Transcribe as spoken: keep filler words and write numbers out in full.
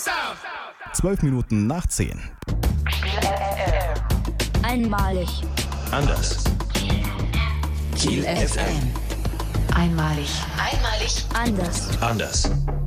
Zwölf Minuten nach zehn. Einmalig. Anders. Kiel F M. Einmalig. Einmalig. Anders. Anders.